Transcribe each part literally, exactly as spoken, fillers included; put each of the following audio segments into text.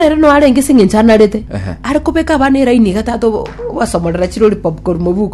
era no arenge singinchana rete ari kubeka bana raini gatatu wasomorera chirori popcorn mubuko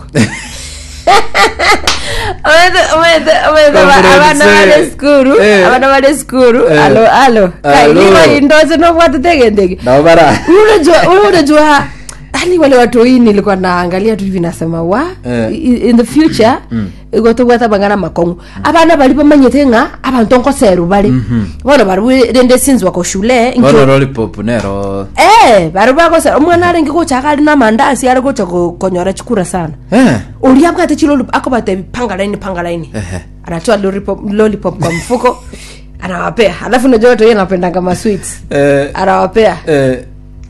Oede oede oede abana bale skuru abana bale skuru alo alo kailiwa indoze no kwatu tegende na bara unajua unajua ani wale watu hii nilikuwa naangalia tu hivi nasema wa in the future igoto gwata bangana makongo abana bali bamanyete nga abantu nkoseru bali bona bari rende sinzwa ko shule inko lollipop nero eh bari bakosera umwana arengi ko chakali na mandasi ari ko chako konyora chikura sana eh uri abwate chilo akobate panga line panga line anatoa lollipop lollipop kwa mfuko anawapea alafu unajua watu yanapenda kama sweets eh anawapea eh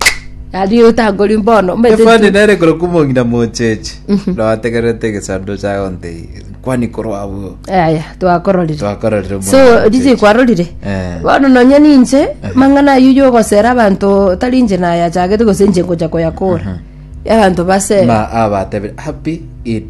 ali utagoli mbono mbete fani nere ko kumongira mocheche no ategerete ke sando cha onte kwani korwabo aya twakororire twakororire so dije kwarorire bano nonya ninje mangana yuyo ko sera abantu talinje na ya chage to senje ko chako yakora abantu base ma abate happy eat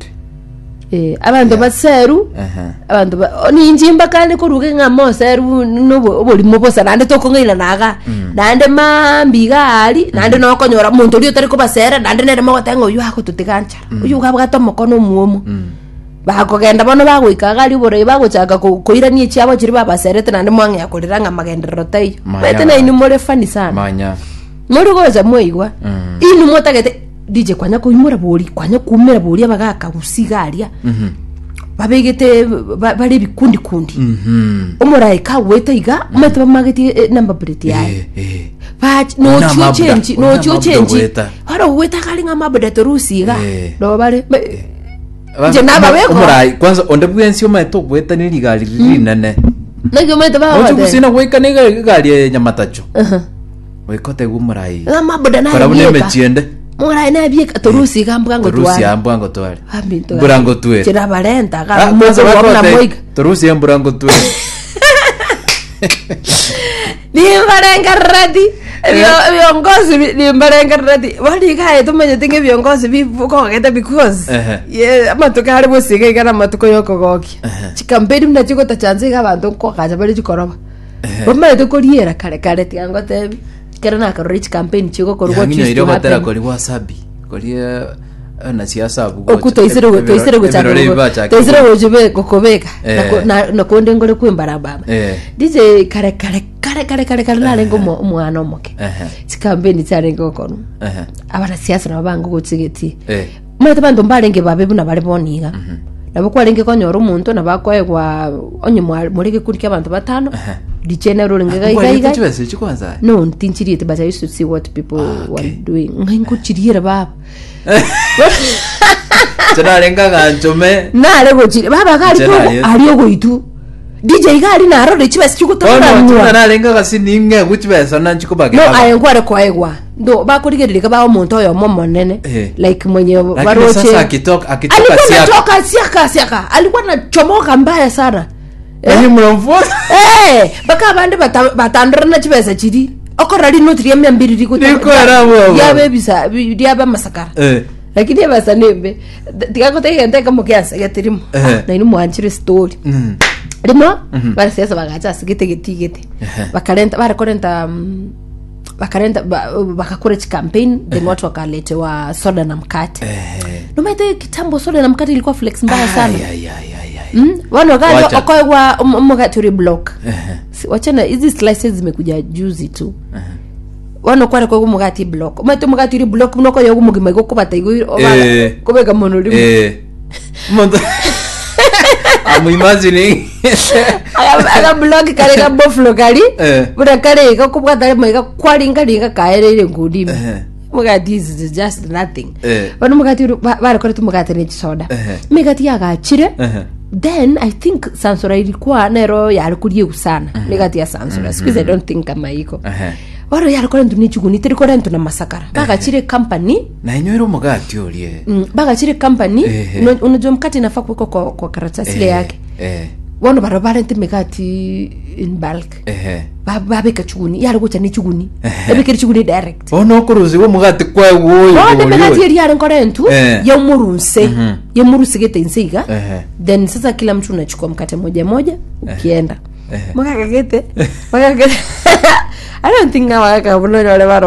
eh abantu baseru abantu ninje mbakane ko ruge ngamo seru no boli mobosa nande toko ngila naga nande mambiga ali nande no konyora muntu ri utari ko basera nande nere magotenga uyu hako tutigancha uyu gabwato mukono muomo bakogenda bono bagwikaga ali bore bagochaka koiranie chiabo chiri babaserete nande mwange yakoriranga magenderero tayo bete na ini more fani sana manya muri goza moigwa ini motagete dije kwanya ko imura bori kwanya kumera bori abagaka gusigaria mhm babegete bari bikundi kundi mhm umurayi ka wetaiga mata bamageti number plate yae eh but no chu change no chu change haro weta kali ngama bada rusiga do bare je naba weko umurayi kwanza onde bwensio mato weta ni ligali rinene nage mata ba wade kusina weka ni gali nyamatacho mhm wekote gumurayi ngama bada na para bune mechiende mura ina bie torusi gambwango twali torusi ambwango twali burango twali kira balenta ga mozo na moiga torusi ambwango twali ni barenga radi viongozi ni barenga radi wali gae tumenye tinge viongozi bivuko geta because ye amatoka hari bosiga igana matuko yoko goki chikampeni mna chiko tachanze abantu ko kaja bali chikoroba bamwe tukoriera kare kare tiango tebi kera na rich campaign chiko korwa chisto iro batera kori wasabi kori na siasa bugo okutoisire toisire go chako toisire go jibe kokobeka na na konde ngore kwimbara baba dije kare kare kare kare kare kare na lengo mwana omoke campaign tsare ngo kono abana siasa na bango go tsigeti mata bando mbalenge babe buna bale boniga nabo kwalenge konyoro umuntu nabakwegwa onye murege kurya abantu batano di general ngega iga iga chikwanza no ntinchiriete but I used to see what people ah, okay. were doing ngingo chiriera baba tena lenga ganchome na lego chiri baba kali ko ali ogo itu D J gali na rode chibese chikutora no no na lenga gasini nge guchibese na chikubage no ayengware kwaegwa ndo bakurigereka bawo muntu oyo momo nene eh. like mwenye baroche sasa akitoka akitoka siaka alikuwa siaka siaka alikuwa na chomoka mbaya sana eh mromfo eh baka bande batandora na chibese chiri okorali notri ya mbiri riko ya bebisa dia ba masakara eh lakini ya basa nembe tikakote yende kama kiasi ya tirimo na inu mwanchire story mm limo bara sasa bagacha sigete getigete bakarenta bara korenta bakarenta bakakure chi campaign then watu wakaletewa soda na mkate no maite kitambo soda na mkate ilikuwa flex mbaya sana mm wana gani okoegwa mkate uri block wachana hizi slices zimekuja juzi tu wana kwa kwa mkate block maite mkate uri block mnoko yogo mugima iko kubata igo obala kubega monoli eh mondo I'm imagining aga blog kare ka boflo kali bura kare ka kubwa dare mai ka kwari ngari ka kaere ngudi muga this is just nothing bano muga ti bara kore tu muga tene soda mega ti aga chire then I think Sansura ilikuwa nero ya alikulie usana mega ti ya Sansura because I don't think kama iko waro ya alikuwa nduni chuguni tiri kore ntuna masakara baga chire company na inyoiro muga ti olie baga chire company unajua mkate nafaa kuweka kwa kwa karatasi yake eh wono barabara nte megati in bulk eh baba beka chuguni yari gucha ni chuguni ebekeri chuguni direct ono kuruzi wo mugati kwa woyo wono megati yari yari nkorentu ya murunse ya murusegete insiga then sasa kila mtu unachukua mkate moja moja ukienda Makakagete. Makakagete. I don't think nga makakabunonyo wale baro.